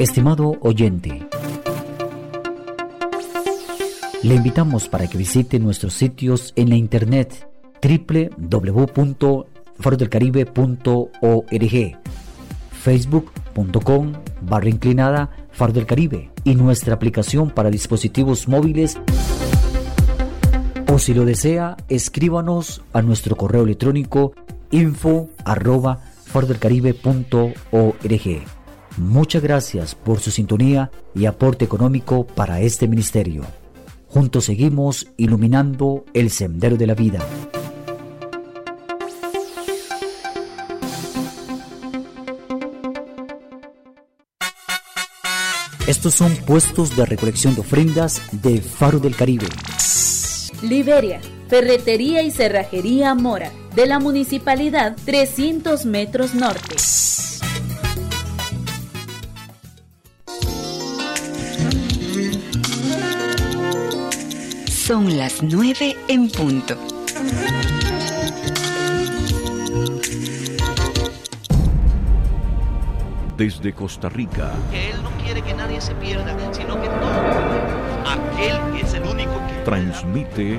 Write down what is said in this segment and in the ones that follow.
Estimado oyente, le invitamos para que visite nuestros sitios en la internet www.farodelcaribe.org, facebook.com/inclinada Faro del Caribe y nuestra aplicación para dispositivos móviles. O si lo desea, escríbanos a nuestro correo electrónico info@farodelcaribe.org. Muchas gracias por su sintonía y aporte económico para este ministerio. Juntos seguimos iluminando el sendero de la vida. Estos son puestos de recolección de ofrendas de Faro del Caribe. Liberia, Ferretería y Cerrajería Mora, de la Municipalidad 300 metros norte. Son las 9 en punto. Desde Costa Rica. Que Él no quiere que nadie se pierda, sino que todo aquel es el único que transmite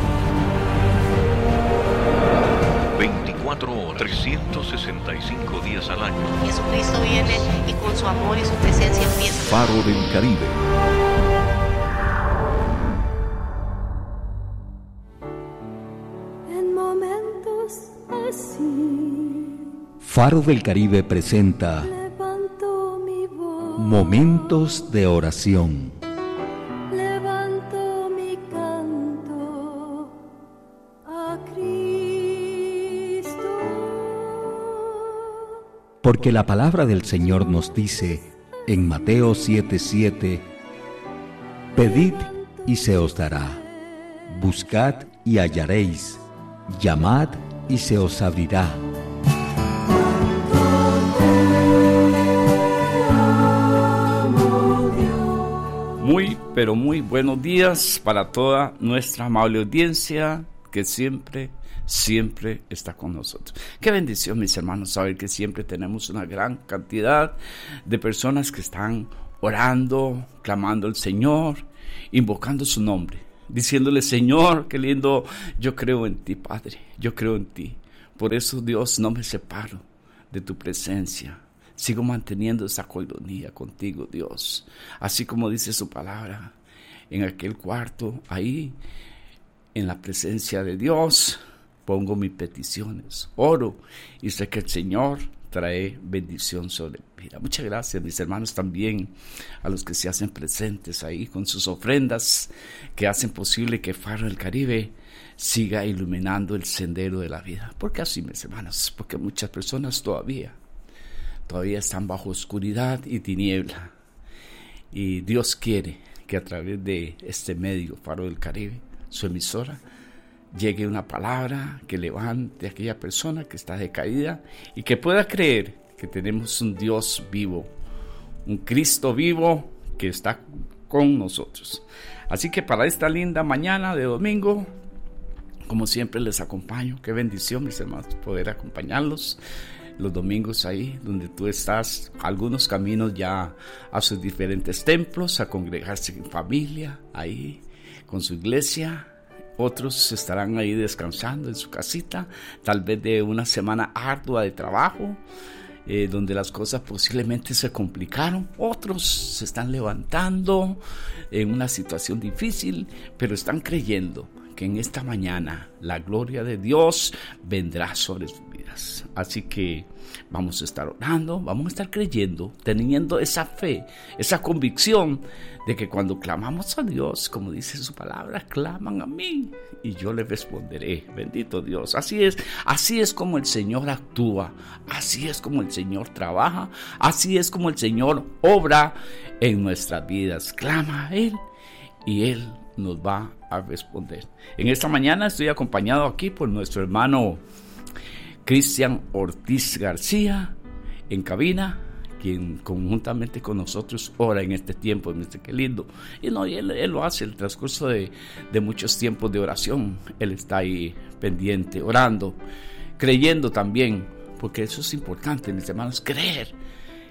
24 horas, 365 días al año. Jesucristo viene y con su amor y su presencia empieza. Faro del Caribe. En momentos así, Faro del Caribe presenta levanto mi voz, Momentos de Oración. levanto mi canto a Cristo. Porque la palabra del Señor nos dice en Mateo 7:7: Pedid y se os dará, buscad y hallaréis, llamad y se os abrirá. Muy, pero muy buenos días para toda nuestra amable audiencia que siempre está con nosotros. Qué bendición, mis hermanos, saber que siempre tenemos una gran cantidad de personas que están orando, clamando al Señor, invocando su nombre, diciéndole: Señor, qué lindo, yo creo en ti, Padre, yo creo en ti. Por eso, Dios, no me separo de tu presencia. Sigo manteniendo esa coinonía contigo, Dios. Así como dice su palabra, en aquel cuarto, ahí, en la presencia de Dios, pongo mis peticiones, oro, y sé que el Señor trae bendición sobre mi vida. Muchas gracias, mis hermanos, también a los que se hacen presentes ahí con sus ofrendas, que hacen posible que Faro del Caribe siga iluminando el sendero de la vida. ¿Por qué así, mis hermanos? Porque muchas personas todavía están bajo oscuridad y tiniebla, y Dios quiere que a través de este medio, Faro del Caribe, su emisora, llegue una palabra que levante a aquella persona que está decaída y que pueda creer que tenemos un Dios vivo, un Cristo vivo que está con nosotros. Así que para esta linda mañana de domingo, como siempre les acompaño. Qué bendición, mis hermanos, poder acompañarlos los domingos ahí donde tú estás. Algunos caminos ya a sus diferentes templos, a congregarse en familia ahí con su iglesia. Otros estarán ahí descansando en su casita, tal vez de una semana ardua de trabajo, donde las cosas posiblemente se complicaron. Otros se están levantando en una situación difícil, pero están creyendo que en esta mañana la gloria de Dios vendrá sobre sus vidas. Así que vamos a estar orando, vamos a estar creyendo, teniendo esa fe, esa convicción de que cuando clamamos a Dios, como dice su palabra, claman a mí y yo les responderé. Bendito Dios. Así es como el Señor actúa, así es como el Señor trabaja, así es como el Señor obra en nuestras vidas. Clama a Él y Él nos va a responder. En esta mañana estoy acompañado aquí por nuestro hermano Cristian Ortiz García en cabina, quien conjuntamente con nosotros ora en este tiempo. Qué lindo. Y él lo hace el transcurso de muchos tiempos de oración. Él está ahí pendiente, orando, creyendo también, porque eso es importante, mis hermanos, creer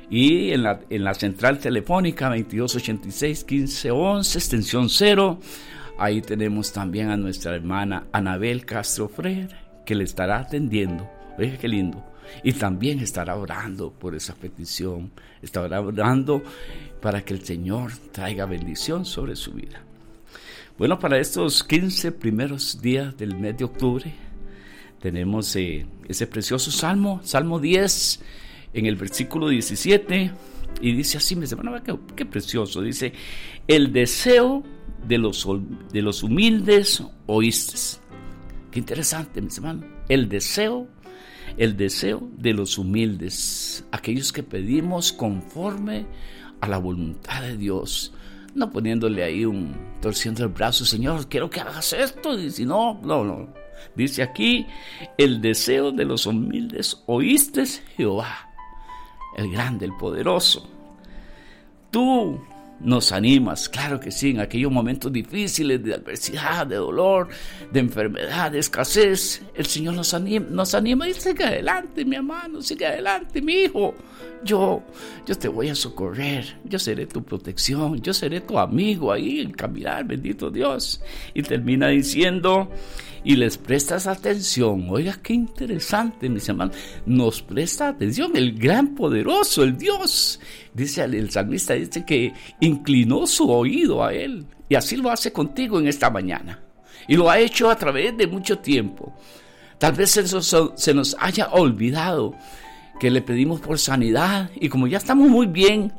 Y en la central telefónica 2286-1511, extensión 0, ahí tenemos también a nuestra hermana Anabel Castro Freire, que le estará atendiendo. Oiga, qué lindo. Y también estará orando por esa petición, estará orando para que el Señor traiga bendición sobre su vida. Bueno, para estos 15 primeros días del mes de octubre, tenemos ese precioso Salmo 10, en el versículo 17, y dice así, mis hermanos, qué precioso, dice: el deseo de los humildes oíste. Qué interesante, mis hermanos, el deseo de los humildes, aquellos que pedimos conforme a la voluntad de Dios, no poniéndole ahí torciendo el brazo, Señor, quiero que hagas esto, y si no. Dice aquí, el deseo de los humildes oíste, Jehová, el grande, el poderoso. Tú nos animas, claro que sí, en aquellos momentos difíciles de adversidad, de dolor, de enfermedad, de escasez. El Señor nos anima y sigue adelante, mi hermano, sigue adelante, mi hijo. Yo te voy a socorrer, yo seré tu protección, yo seré tu amigo ahí en caminar, bendito Dios. Y termina diciendo: y les prestas atención. Oiga, qué interesante, mis hermanos, nos presta atención el gran poderoso, el Dios. Dice el salmista, dice que inclinó su oído a él, y así lo hace contigo en esta mañana, y lo ha hecho a través de mucho tiempo. Tal vez se nos haya olvidado que le pedimos por sanidad, y como ya estamos muy bien,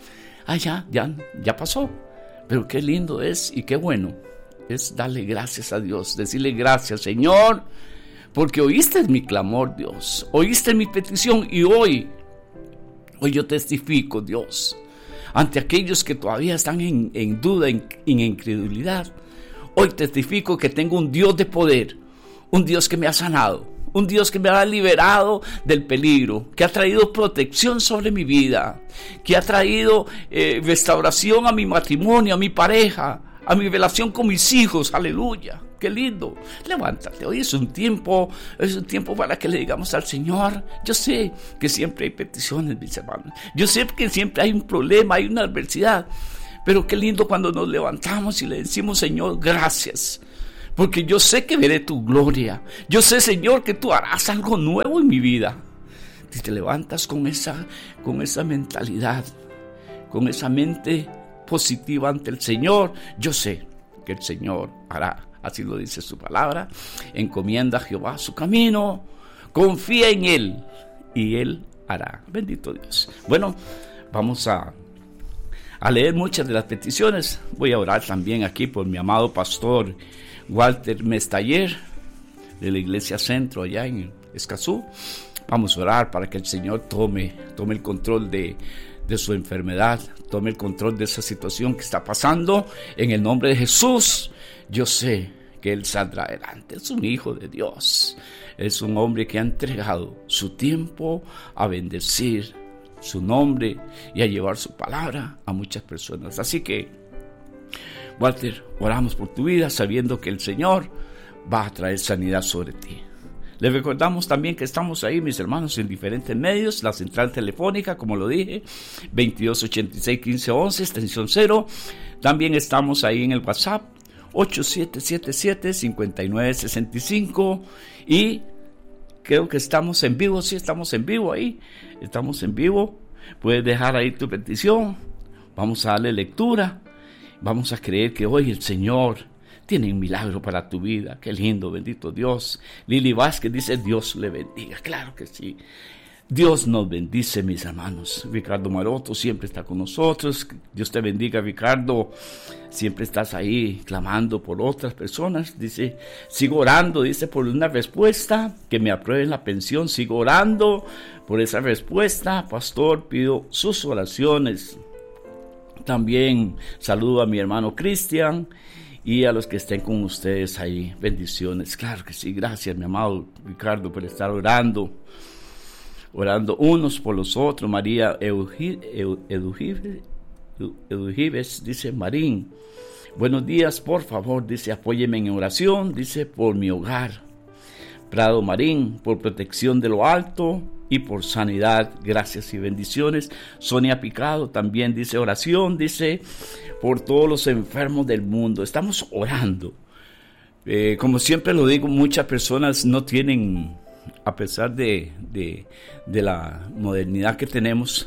ya pasó. Pero qué lindo es y qué bueno es darle gracias a Dios, decirle gracias, Señor, porque oíste mi clamor, Dios, oíste mi petición, y hoy yo testifico, Dios, ante aquellos que todavía están en duda, en incredulidad. Hoy testifico que tengo un Dios de poder, un Dios que me ha sanado, un Dios que me ha liberado del peligro, que ha traído protección sobre mi vida, que ha traído restauración a mi matrimonio, a mi pareja, a mi relación con mis hijos. Aleluya, qué lindo. Levántate, hoy es un tiempo para que le digamos al Señor. Yo sé que siempre hay peticiones, mis hermanos, yo sé que siempre hay un problema, hay una adversidad, pero qué lindo cuando nos levantamos y le decimos: Señor, gracias, porque yo sé que veré tu gloria, yo sé, Señor, que tú harás algo nuevo en mi vida. Si te levantas con esa mentalidad, con esa mente positiva ante el Señor, yo sé que el Señor hará. Así lo dice su palabra. Encomienda a Jehová su camino, confía en Él y Él hará. Bendito Dios. Bueno, vamos a leer muchas de las peticiones. Voy a orar también aquí por mi amado pastor Walter Mestayer, de la Iglesia Centro allá en Escazú. Vamos a orar para que el Señor tome el control de su enfermedad, tome el control de esa situación que está pasando. En el nombre de Jesús, yo sé que Él saldrá adelante. Es un hijo de Dios, es un hombre que ha entregado su tiempo a bendecir su nombre y a llevar su palabra a muchas personas. Así que, Walter, oramos por tu vida, sabiendo que el Señor va a traer sanidad sobre ti. Les recordamos también que estamos ahí, mis hermanos, en diferentes medios. La central telefónica, como lo dije, 2286-1511, extensión 0. También estamos ahí en el WhatsApp, 8777-5965. Y creo que estamos en vivo. Sí, estamos en vivo ahí. Estamos en vivo. Puedes dejar ahí tu petición. Vamos a darle lectura. Vamos a creer que hoy el Señor tiene un milagro para tu vida. Qué lindo, bendito Dios. Lili Vázquez dice: Dios le bendiga. Claro que sí. Dios nos bendice, mis hermanos. Ricardo Maroto siempre está con nosotros. Dios te bendiga, Ricardo. Siempre estás ahí clamando por otras personas. Dice: sigo orando, dice, por una respuesta, que me aprueben la pensión. Sigo orando por esa respuesta. Pastor, pido sus oraciones. También saludo a mi hermano Cristian y a los que estén con ustedes ahí. Bendiciones. Claro que sí. Gracias, mi amado Ricardo, por estar orando unos por los otros. María Edujives dice: Marín, buenos días, por favor, dice, apóyeme en oración, dice, por mi hogar, Prado Marín, por protección de lo alto y por sanidad, gracias y bendiciones. Sonia Picado también dice oración, dice por todos los enfermos del mundo. Estamos orando. Como siempre lo digo, muchas personas no tienen, a pesar de la modernidad que tenemos,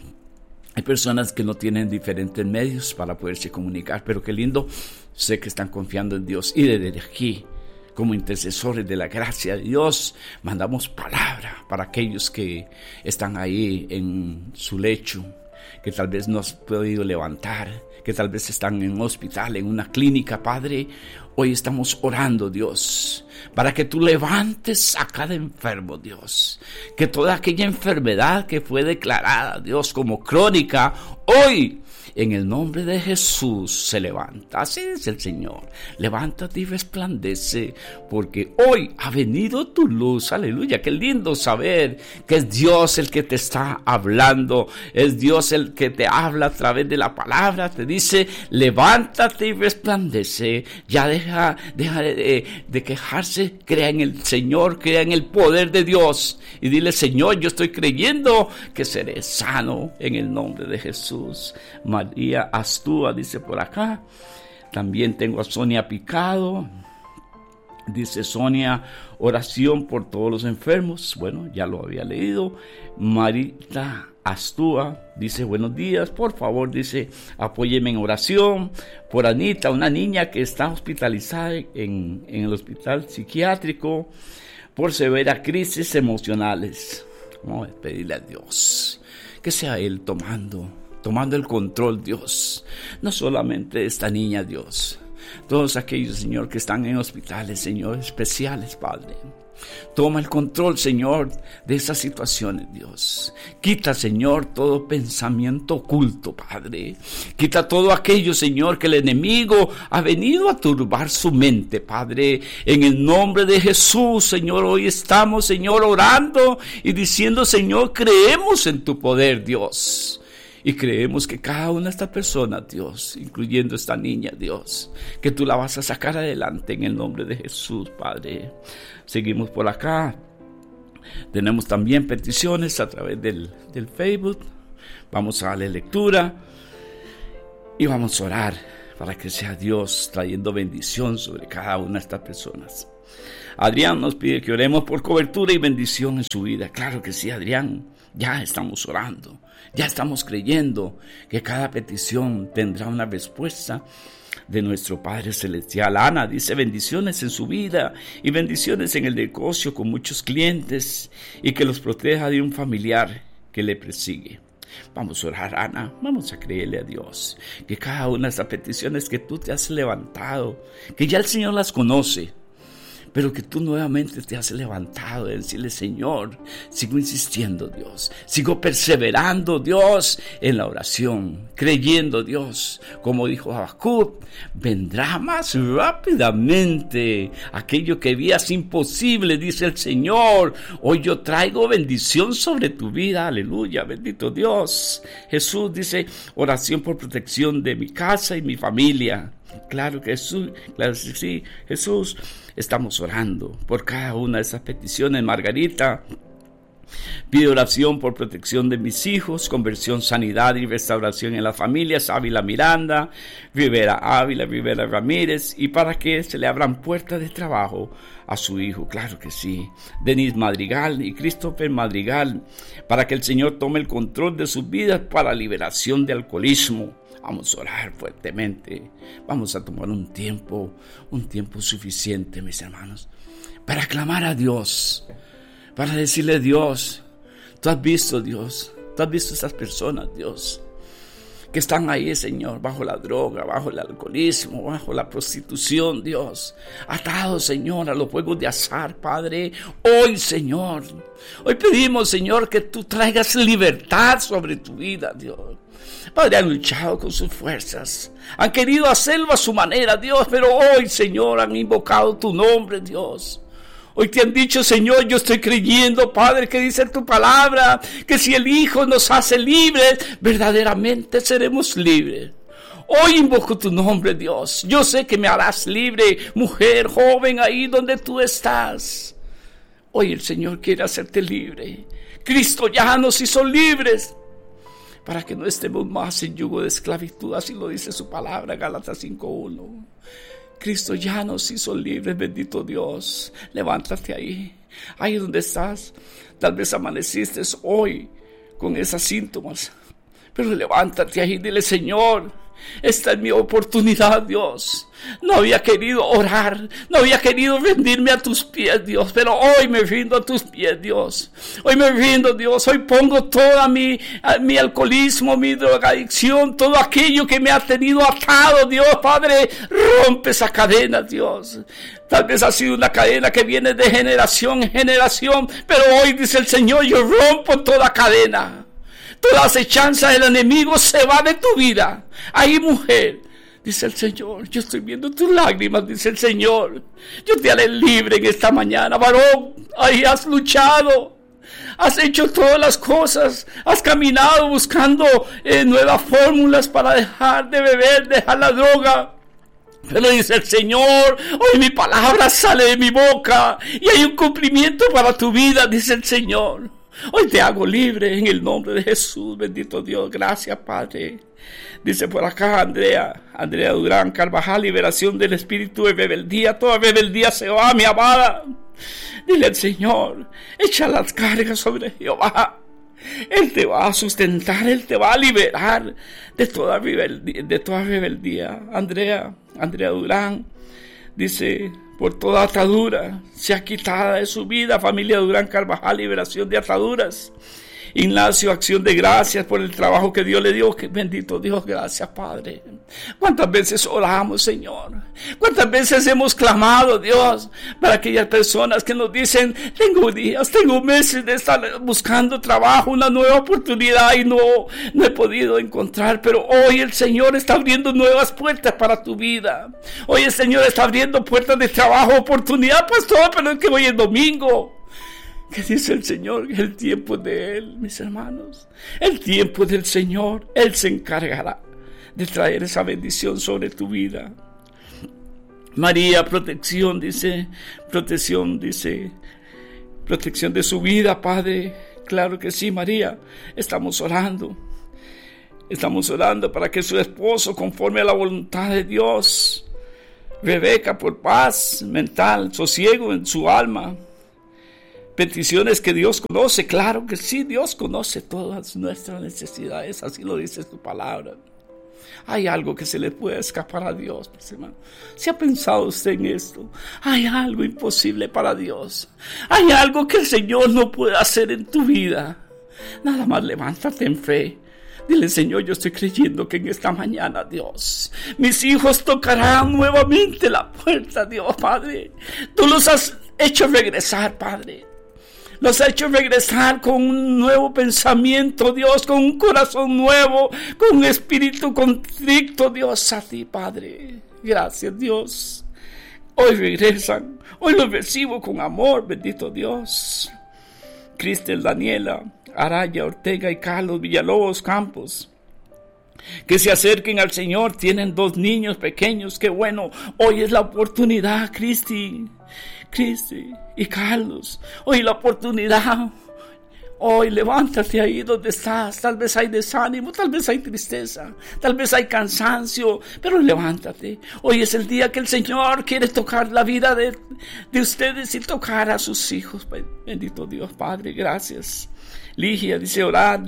hay personas que no tienen diferentes medios para poderse comunicar, pero qué lindo, sé que están confiando en Dios. Y desde aquí, como intercesores de la gracia de Dios, mandamos palabra para aquellos que están ahí en su lecho, que tal vez no has podido levantar, que tal vez están en un hospital, en una clínica. Padre, hoy estamos orando, Dios, para que tú levantes a cada enfermo, Dios, que toda aquella enfermedad que fue declarada, Dios, como crónica, hoy en el nombre de Jesús se levanta. Así dice el Señor: levántate y resplandece, porque hoy ha venido tu luz. Aleluya, qué lindo saber que es Dios el que te está hablando, es Dios el que te habla a través de la palabra. Te dice: levántate y resplandece. Ya deja de quejarse, crea en el Señor, crea en el poder de Dios y dile: Señor, yo estoy creyendo que seré sano en el nombre de Jesús. María Astúa dice por acá. También tengo a Sonia Picado. Dice Sonia, oración por todos los enfermos. Bueno, ya lo había leído. Marita Astúa dice: buenos días, por favor, dice, apóyeme en oración por Anita, una niña que está hospitalizada en el hospital psiquiátrico por severa crisis emocionales. Vamos a pedirle a Dios que sea Él tomando el control, Dios, no solamente de esta niña, Dios, todos aquellos, Señor, que están en hospitales, Señor, especiales, Padre. Toma el control, Señor, de esas situaciones, Dios. Quita, Señor, todo pensamiento oculto, Padre. Quita todo aquello, Señor, que el enemigo ha venido a turbar su mente, Padre. En el nombre de Jesús, Señor, hoy estamos, Señor, orando y diciendo: Señor, creemos en tu poder, Dios. Y creemos que cada una de estas personas, Dios, incluyendo esta niña, Dios, que tú la vas a sacar adelante en el nombre de Jesús, Padre. Seguimos por acá. Tenemos también peticiones a través del Facebook. Vamos a darle lectura y vamos a orar para que sea Dios trayendo bendición sobre cada una de estas personas. Adrián nos pide que oremos por cobertura y bendición en su vida. Claro que sí, Adrián. Ya estamos orando, ya estamos creyendo que cada petición tendrá una respuesta de nuestro Padre Celestial. Ana dice: bendiciones en su vida y bendiciones en el negocio con muchos clientes, y que los proteja de un familiar que le persigue. Vamos a orar, Ana, vamos a creerle a Dios que cada una de esas peticiones que tú te has levantado, que ya el Señor las conoce, pero que tú nuevamente te has levantado de decirle: Señor, sigo insistiendo, Dios, sigo perseverando, Dios, en la oración, creyendo, Dios, como dijo Habacuc, vendrá más rápidamente aquello que veías imposible, dice el Señor. Hoy yo traigo bendición sobre tu vida, aleluya, bendito Dios. Jesús dice: oración por protección de mi casa y mi familia. Claro que Jesús, claro que sí, Jesús. Estamos orando por cada una de esas peticiones. Margarita pide oración por protección de mis hijos, conversión, sanidad y restauración en las familias. Ávila Miranda, Rivera Ávila, Rivera Ramírez, y para que se le abran puertas de trabajo a su hijo. Claro que sí. Denise Madrigal y Christopher Madrigal, para que el Señor tome el control de sus vidas para liberación de alcoholismo. Vamos a orar fuertemente. Vamos a tomar un tiempo suficiente, mis hermanos, para clamar a Dios, para decirle: Dios, tú has visto, Dios, tú has visto estas personas, Dios, que están ahí, Señor, bajo la droga, bajo el alcoholismo, bajo la prostitución, Dios, atados, Señor, a los juegos de azar, Padre. Hoy, Señor, hoy pedimos, Señor, que tú traigas libertad sobre tu vida, Dios. Padre, han luchado con sus fuerzas, han querido hacerlo a su manera, Dios, pero hoy, Señor, han invocado tu nombre, Dios. Hoy te han dicho: Señor, yo estoy creyendo, Padre, que dice tu palabra, que si el Hijo nos hace libres, verdaderamente seremos libres. Hoy invoco tu nombre, Dios. Yo sé que me harás libre, mujer, joven, ahí donde tú estás. Hoy el Señor quiere hacerte libre. Cristo ya nos hizo libres para que no estemos más en yugo de esclavitud, así lo dice su palabra, Gálatas 5:1. Cristo ya nos hizo libres, bendito Dios. Levántate ahí donde estás. Tal vez amaneciste hoy con esos síntomas, pero levántate ahí y dile: Señor, esta es mi oportunidad, Dios. No había querido orar, no había querido rendirme a tus pies, Dios, pero hoy me rindo a tus pies, Dios. Hoy me rindo, Dios. Hoy pongo toda mi alcoholismo, mi drogadicción, todo aquello que me ha tenido atado, Dios, Padre. Rompe esa cadena, Dios. Tal vez ha sido una cadena que viene de generación en generación, pero hoy dice el Señor: yo rompo toda cadena. Toda acechanza del enemigo se va de tu vida. Ahí, mujer, dice el Señor: yo estoy viendo tus lágrimas, dice el Señor. Yo te haré libre en esta mañana. Varón, ahí has luchado, has hecho todas las cosas, has caminado buscando nuevas fórmulas para dejar de beber, dejar la droga. Pero dice el Señor: hoy mi palabra sale de mi boca y hay un cumplimiento para tu vida, dice el Señor. Hoy te hago libre en el nombre de Jesús, bendito Dios. Gracias, Padre. Dice por acá Andrea Durán Carvajal: liberación del espíritu de rebeldía. Toda rebeldía se va, mi amada. Dile al Señor: echa las cargas sobre Jehová. Él te va a sustentar, Él te va a liberar de toda rebeldía. Andrea Durán dice: por toda atadura sea quitada de su vida. Familia Durán Carvajal, liberación de ataduras. Ignacio, acción de gracias por el trabajo que Dios le dio. Que bendito Dios, gracias, Padre. ¿Cuántas veces oramos, Señor? ¿Cuántas veces hemos clamado, Dios, para aquellas personas que nos dicen: tengo días, tengo meses de estar buscando trabajo, una nueva oportunidad, y no he podido encontrar? Pero hoy el Señor está abriendo nuevas puertas para tu vida. Hoy el Señor está abriendo puertas de trabajo, oportunidad, pastor, pero es que hoy es domingo. ¿Qué dice el Señor? El tiempo de Él, mis hermanos. El tiempo del Señor. Él se encargará de traer esa bendición sobre tu vida. María, protección de su vida, Padre. Claro que sí, María. Estamos orando para que su esposo, conforme a la voluntad de Dios, Rebeca, por paz mental, sosiego en su alma. Peticiones que Dios conoce, claro que sí, Dios conoce todas nuestras necesidades, así lo dice su palabra. ¿Hay algo que se le pueda escapar a Dios, mis hermanos? ¿Se ha pensado usted en esto? ¿Hay algo imposible para Dios? ¿Hay algo que el Señor no puede hacer en tu vida? Nada más levántate en fe. Dile: Señor, yo estoy creyendo que en esta mañana, Dios, mis hijos tocarán nuevamente la puerta, Dios, Padre. Tú los has hecho regresar, Padre. Los ha hecho regresar con un nuevo pensamiento, Dios, con un corazón nuevo, con un espíritu contrito, Dios, a ti, Padre. Gracias, Dios. Hoy regresan, hoy los recibo con amor, bendito Dios. Cristel, Daniela, Araya, Ortega y Carlos Villalobos Campos, que se acerquen al Señor. Tienen 2 niños pequeños. Qué bueno. Hoy es la oportunidad, Cristi y Carlos. Hoy la oportunidad. Hoy levántate ahí donde estás. Tal vez hay desánimo, tal vez hay tristeza, tal vez hay cansancio, pero levántate. Hoy es el día que el Señor quiere tocar la vida de ustedes y tocar a sus hijos. Bendito Dios, Padre, gracias. Ligia dice: orar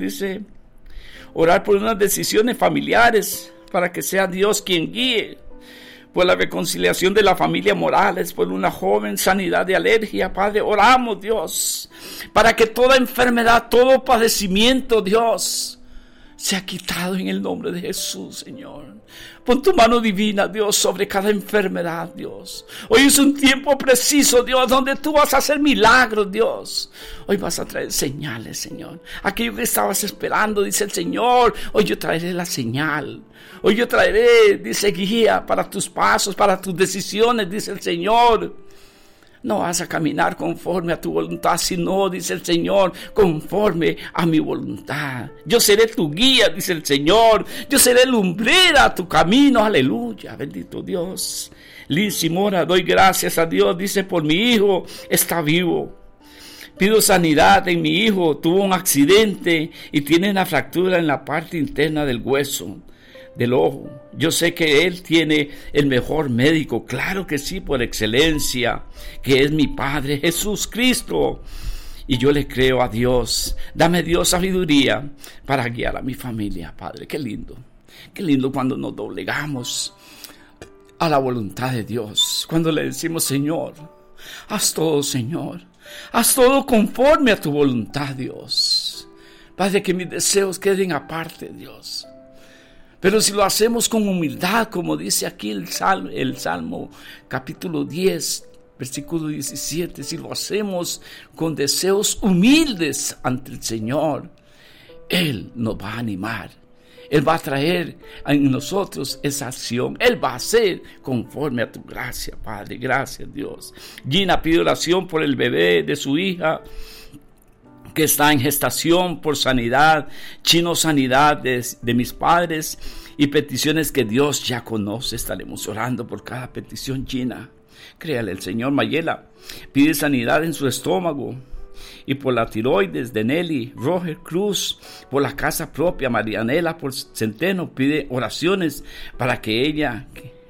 por unas decisiones familiares, para que sea Dios quien guíe. Por la reconciliación de la familia Morales, por una joven sanidad de alergia, Padre, oramos, Dios, para que toda enfermedad, todo padecimiento, Dios, sea quitado en el nombre de Jesús, Señor. Pon tu mano divina, Dios, sobre cada enfermedad, Dios. Hoy es un tiempo preciso, Dios, donde tú vas a hacer milagros, Dios. Hoy vas a traer señales, Señor. Aquello que estabas esperando, dice el Señor, hoy yo traeré la señal. Hoy yo traeré, dice, guía para tus pasos, para tus decisiones, dice el Señor. No vas a caminar conforme a tu voluntad, sino, dice el Señor, conforme a mi voluntad. Yo seré tu guía, dice el Señor. Yo seré lumbrera a tu camino. Aleluya, bendito Dios. Liz y Mora, doy gracias a Dios, dice, por mi hijo está vivo. Pido sanidad en mi hijo, tuvo un accidente y tiene una fractura en la parte interna del hueso del ojo. Yo sé que él tiene el mejor médico, claro que sí, por excelencia, que es mi Padre Jesús Cristo. Y yo le creo a Dios. Dame, Dios, sabiduría para guiar a mi familia, Padre. Qué lindo cuando nos doblegamos a la voluntad de Dios. Cuando le decimos, Señor, haz todo, Señor. Haz todo conforme a tu voluntad, Dios. Padre, que mis deseos queden aparte, Dios. Pero si lo hacemos con humildad, como dice aquí el Salmo capítulo 10, versículo 17, si lo hacemos con deseos humildes ante el Señor, Él nos va a animar. Él va a traer en nosotros esa acción. Él va a hacer conforme a tu gracia, Padre. Gracias, Dios. Gina pide oración por el bebé de su hija que está en gestación, por sanidad. Chino, sanidad de mis padres y peticiones que Dios ya conoce. Estaremos orando por cada petición, Gina. Créale al Señor. Mayela pide sanidad en su estómago y por la tiroides de Nelly. Roger Cruz por la casa propia. Marianela por Centeno pide oraciones para que ella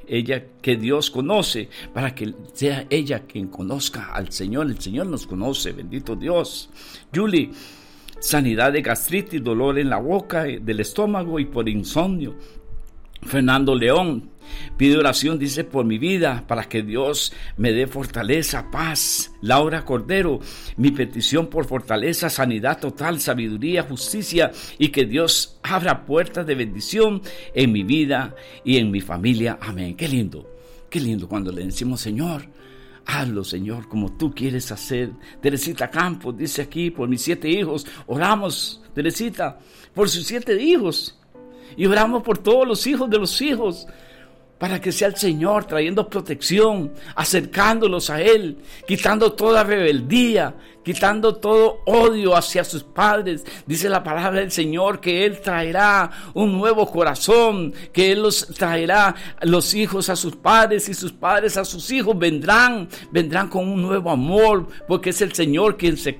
que Dios conoce, para que sea ella quien conozca al Señor. El Señor nos conoce, bendito Dios. Julie, sanidad de gastritis, dolor en la boca, del estómago y por insomnio. Fernando León pide oración, dice, por mi vida, para que Dios me dé fortaleza, paz. Laura Cordero, mi petición por fortaleza, sanidad total, sabiduría, justicia, y que Dios abra puertas de bendición en mi vida y en mi familia. Amén. Qué lindo cuando le decimos, Señor, hazlo, Señor, como tú quieres hacer. Teresita Campos dice aquí, por mis 7 hijos, oramos, Teresita, por sus 7 hijos. Y oramos por todos los hijos de los hijos, para que sea el Señor trayendo protección, acercándolos a Él, quitando toda rebeldía, quitando todo odio hacia sus padres. Dice la palabra del Señor que Él traerá un nuevo corazón, que Él los traerá los hijos a sus padres y sus padres a sus hijos. Vendrán con un nuevo amor, porque es el Señor quien se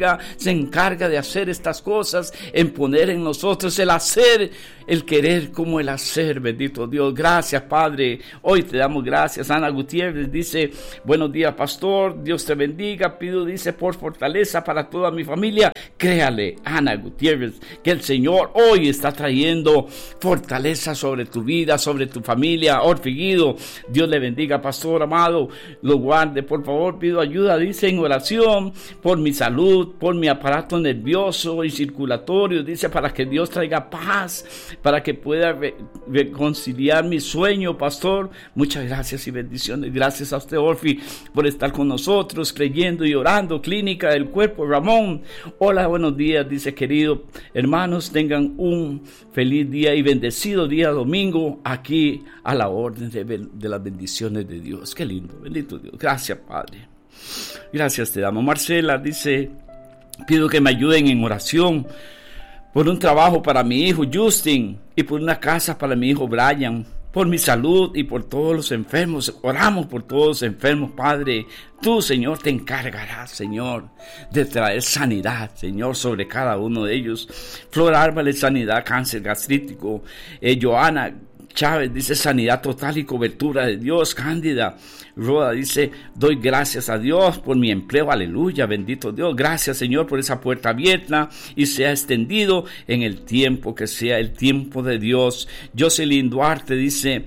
encarga de hacer estas cosas, en poner en nosotros el hacer, el querer como el hacer. Bendito Dios. Gracias, Padre. Hoy te damos gracias. Ana Gutiérrez dice, buenos días, pastor, Dios te bendiga. Pido, dice, por fortaleza para toda mi familia. Créale, Ana Gutiérrez, que el Señor hoy está trayendo fortaleza sobre tu vida, sobre tu familia. Orfiguido, Dios le bendiga, pastor amado, lo guarde, por favor. Pido ayuda, dice, en oración por mi salud, por mi aparato nervioso y circulatorio, dice, para que Dios traiga paz, para que pueda reconciliar mi sueño, pastor. Muchas gracias y bendiciones. Gracias a usted, Orfi, por estar con nosotros, creyendo y orando. Clínica del Cuerpo, Ramón. Hola, buenos días, dice, querido hermanos, tengan un feliz día y bendecido día domingo, aquí a la orden de las bendiciones de Dios. Qué lindo, bendito Dios. Gracias, Padre. Gracias te damos. Marcela dice, pido que me ayuden en oración por un trabajo para mi hijo Justin y por una casa para mi hijo Brian, por mi salud y por todos los enfermos. Oramos por todos los enfermos, Padre. Tú, Señor, te encargarás, Señor, de traer sanidad, Señor, sobre cada uno de ellos. Flor Álvarez, sanidad, cáncer gastrítico. Joana Chávez dice, sanidad total y cobertura de Dios. Cándida Roda dice, doy gracias a Dios por mi empleo, aleluya, bendito Dios. Gracias, Señor, por esa puerta abierta y sea extendido en el tiempo, que sea el tiempo de Dios. Jocelyn Duarte dice,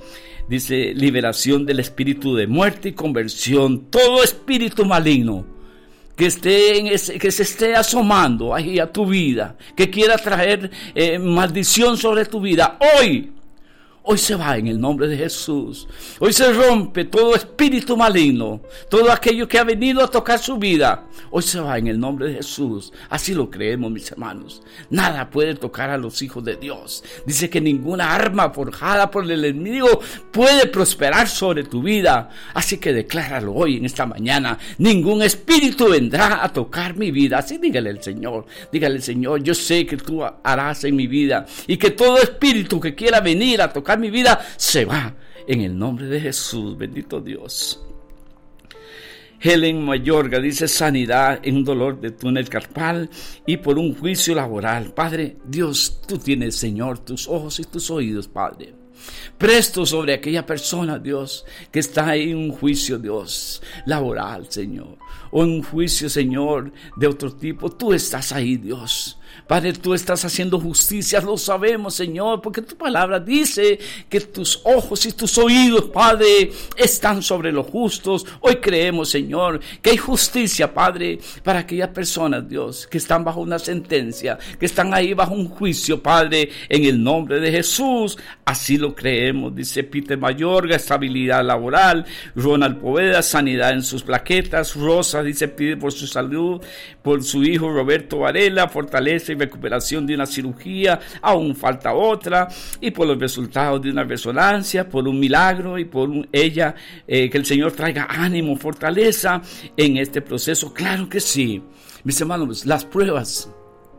liberación del espíritu de muerte y conversión. Todo espíritu maligno que se esté asomando ahí a tu vida, que quiera traer maldición sobre tu vida, hoy se va en el nombre de Jesús. Hoy se rompe todo espíritu maligno, todo aquello que ha venido a tocar su vida. Hoy se va en el nombre de Jesús. Así lo creemos, mis hermanos. Nada puede tocar a los hijos de Dios. Dice que ninguna arma forjada por el enemigo puede prosperar sobre tu vida. Así que decláralo hoy, en esta mañana. Ningún espíritu vendrá a tocar mi vida. Así dígale al Señor. Dígale al Señor, yo sé que tú harás en mi vida, y que todo espíritu que quiera venir a tocar mi vida se va en el nombre de Jesús. Bendito Dios. Helen Mayorga dice sanidad en un dolor de túnel carpal y por un juicio laboral. Padre Dios, tú tienes, Señor, tus ojos y tus oídos, Padre. Presto sobre aquella persona, Dios, que está en un juicio, Dios, laboral, Señor, o en un juicio, Señor, de otro tipo. Tú estás ahí, Dios. Padre, tú estás haciendo justicia, lo sabemos, Señor, porque tu palabra dice que tus ojos y tus oídos, Padre, están sobre los justos. Hoy creemos, Señor, que hay justicia, Padre, para aquellas personas, Dios, que están bajo una sentencia, que están ahí bajo un juicio, Padre, en el nombre de Jesús. Así lo creemos, dice Peter Mayorga, estabilidad laboral. Ronald Poveda, sanidad en sus plaquetas. Rosa dice, pide por su salud, por su hijo Roberto Varela, fortaleza y recuperación de una cirugía, aún falta otra, y por los resultados de una resonancia, por un milagro y por ella, que el Señor traiga ánimo, fortaleza en este proceso. Claro que sí, mis hermanos, las pruebas,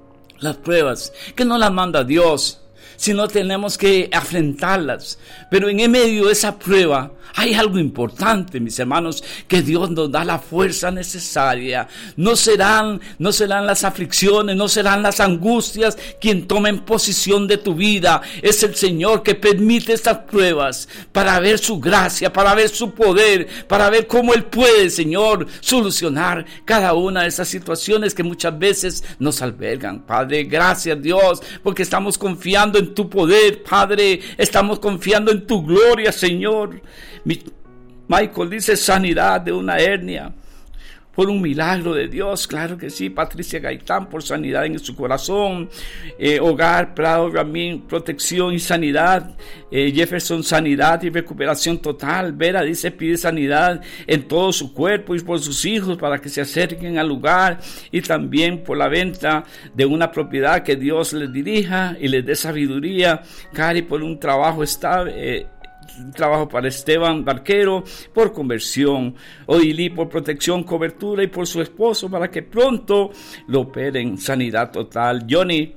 que no las manda Dios, sino tenemos que afrontarlas. Pero en medio de esa prueba hay algo importante, mis hermanos, que Dios nos da la fuerza necesaria. No serán las aflicciones, no serán las angustias quien tomen posesión de tu vida. Es el Señor que permite estas pruebas para ver su gracia, para ver su poder, para ver cómo Él puede, Señor, solucionar cada una de esas situaciones que muchas veces nos albergan. Padre, gracias, Dios, porque estamos confiando en tu poder, Padre, estamos confiando en tu gloria, Señor. Michael dice sanidad de una hernia por un milagro de Dios. Claro que sí. Patricia Gaitán por sanidad en su corazón. Hogar Prado Ramín, protección y sanidad. Jefferson, sanidad y recuperación total. Vera dice pide sanidad en todo su cuerpo y por sus hijos para que se acerquen al lugar, y también por la venta de una propiedad, que Dios les dirija y les dé sabiduría. Cari por un trabajo estable, trabajo para Esteban Barquero por conversión. Odilí por protección, cobertura, y por su esposo para que pronto lo operen. Sanidad total. Johnny,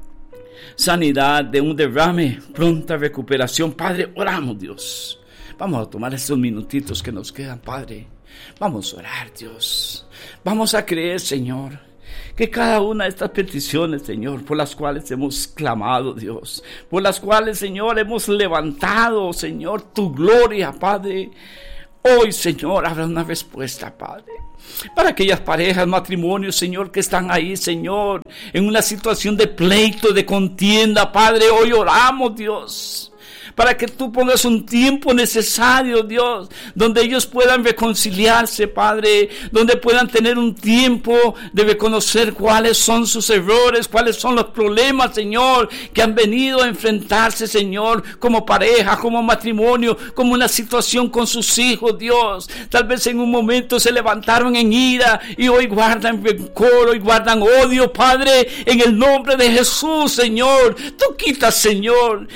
sanidad de un derrame, pronta recuperación. Padre, oramos, Dios. Vamos a tomar estos minutitos que nos quedan, Padre. Vamos a orar, Dios. Vamos a creer, Señor, que cada una de estas peticiones, Señor, por las cuales hemos clamado, Dios, por las cuales, Señor, hemos levantado, Señor, tu gloria, Padre, hoy, Señor, habrá una respuesta, Padre. Para aquellas parejas, matrimonios, Señor, que están ahí, Señor, en una situación de pleito, de contienda, Padre, hoy oramos, Dios, para que tú pongas un tiempo necesario, Dios, donde ellos puedan reconciliarse, Padre, donde puedan tener un tiempo de reconocer cuáles son sus errores, cuáles son los problemas, Señor, que han venido a enfrentarse, Señor, como pareja, como matrimonio, como una situación con sus hijos, Dios. Tal vez en un momento se levantaron en ira y hoy guardan rencor, hoy guardan odio, Padre, en el nombre de Jesús, Señor. Tú quitas, Señor,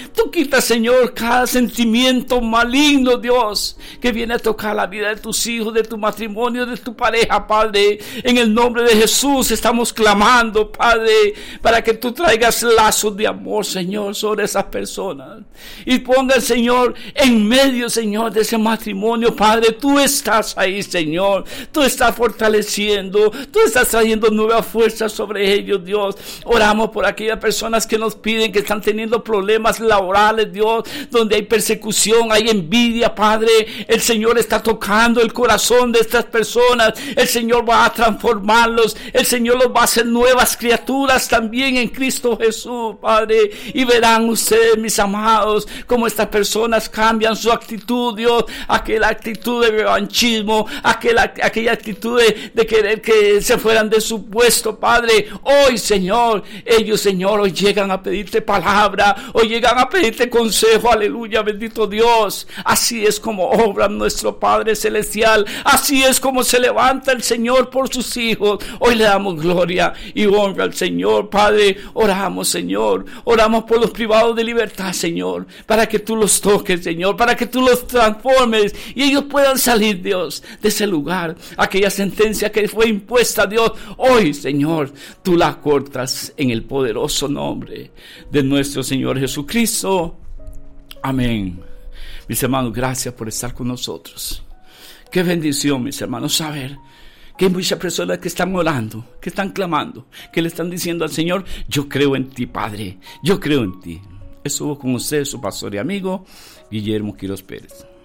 cada sentimiento maligno, Dios, que viene a tocar la vida de tus hijos, de tu matrimonio, de tu pareja, Padre. En el nombre de Jesús estamos clamando, Padre, para que tú traigas lazos de amor, Señor, sobre esas personas, y ponga, Señor, en medio, Señor, de ese matrimonio, Padre. Tú estás ahí, Señor, tú estás fortaleciendo, tú estás trayendo nuevas fuerzas sobre ellos, Dios. Oramos por aquellas personas que nos piden, que están teniendo problemas laborales, Dios, donde hay persecución, hay envidia, Padre. El Señor está tocando el corazón de estas personas. El Señor va a transformarlos. El Señor los va a hacer nuevas criaturas también en Cristo Jesús, Padre. Y verán ustedes, mis amados, cómo estas personas cambian su actitud, Dios. Aquella actitud de revanchismo, aquella actitud de querer que se fueran de su puesto, Padre. Hoy, Señor, ellos, Señor, hoy llegan a pedirte palabra, hoy llegan a pedirte consejo. Aleluya, bendito Dios. Así es como obra nuestro Padre Celestial. Así es como se levanta el Señor por sus hijos. Hoy le damos gloria y honra al Señor, Padre. Oramos, Señor. Oramos por los privados de libertad, Señor, para que tú los toques, Señor, para que tú los transformes y ellos puedan salir, Dios, de ese lugar. Aquella sentencia que fue impuesta, Dios, hoy, Señor, tú la cortas en el poderoso nombre de nuestro Señor Jesucristo. Amén. Mis hermanos, gracias por estar con nosotros. Qué bendición, mis hermanos, saber que hay muchas personas que están orando, que están clamando, que le están diciendo al Señor: yo creo en ti, Padre, yo creo en ti. Estuvo con usted su pastor y amigo, Guillermo Quiroz Pérez.